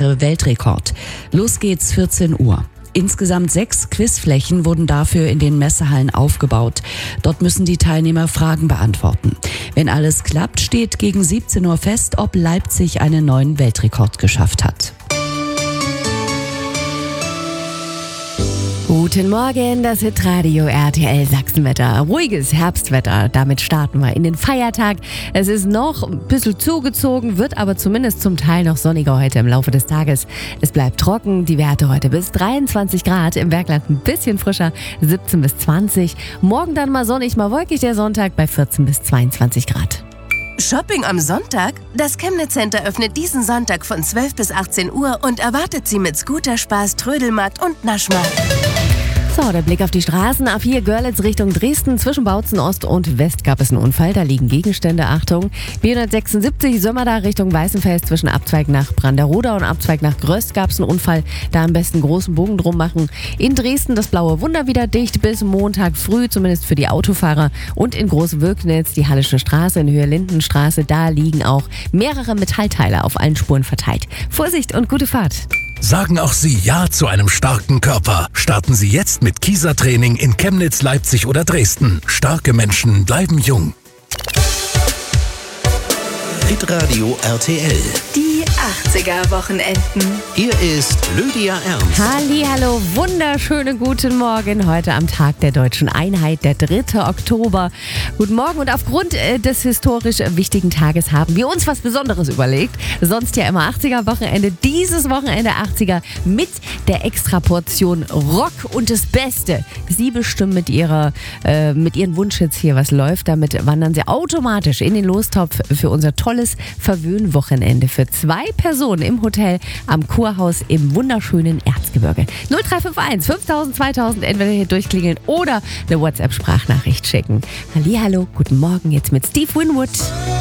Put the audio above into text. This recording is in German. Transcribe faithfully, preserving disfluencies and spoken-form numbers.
Premiere Weltrekord. Los geht's vierzehn Uhr. Insgesamt sechs Quizflächen wurden dafür in den Messehallen aufgebaut. Dort müssen die Teilnehmer Fragen beantworten. Wenn alles klappt, steht gegen siebzehn Uhr fest, ob Leipzig einen neuen Weltrekord geschafft hat. Guten Morgen, das Hitradio R T L Sachsenwetter. Ruhiges Herbstwetter, damit starten wir in den Feiertag. Es ist noch ein bisschen zugezogen, wird aber zumindest zum Teil noch sonniger heute im Laufe des Tages. Es bleibt trocken, die Werte heute bis dreiundzwanzig Grad, im Bergland ein bisschen frischer, siebzehn bis zwanzig. Morgen dann mal sonnig, mal wolkig der Sonntag bei vierzehn bis zweiundzwanzig Grad. Shopping am Sonntag? Das Chemnitz Center öffnet diesen Sonntag von zwölf bis achtzehn Uhr und erwartet Sie mit Scooterspaß, Trödelmarkt und Naschmarkt. So, der Blick auf die Straßen. A vier Görlitz Richtung Dresden. Zwischen Bautzen Ost und West gab es einen Unfall. Da liegen Gegenstände. Achtung. B hundertsechsundsiebzig Sömmerda Richtung Weißenfels. Zwischen Abzweig nach Branderoda und Abzweig nach Gröst gab es einen Unfall. Da am besten großen Bogen drum machen. In Dresden das blaue Wunder wieder dicht bis Montag früh, zumindest für die Autofahrer. Und in Großwögnitz die Hallische Straße in Höhe Lindenstraße. Da liegen auch mehrere Metallteile auf allen Spuren verteilt. Vorsicht und gute Fahrt. Sagen auch Sie Ja zu einem starken Körper. Starten Sie jetzt mit Kieser-Training in Chemnitz, Leipzig oder Dresden. Starke Menschen bleiben jung. Hitradio R T L. Die achtziger-Wochenenden. Hier ist Lydia Ernst. Hallihallo, wunderschönen guten Morgen. Heute am Tag der Deutschen Einheit, der dritte Oktober. Guten Morgen und aufgrund äh, des historisch wichtigen Tages haben wir uns was Besonderes überlegt. Sonst ja immer achtziger-Wochenende. Dieses Wochenende achtziger mit der Extraportion Rock und das Beste. Sie bestimmen mit, ihrer, äh, mit ihren Wunschhits hier, was läuft. Damit wandern sie automatisch in den Lostopf für unser tolles Verwöhn-Wochenende für zwei Personen im Hotel am Kurhaus im wunderschönen Erzgebirge. null drei fünf eins fünftausend zweitausend entweder hier durchklingeln oder eine WhatsApp-Sprachnachricht schicken. Hallihallo, guten Morgen jetzt mit Steve Winwood.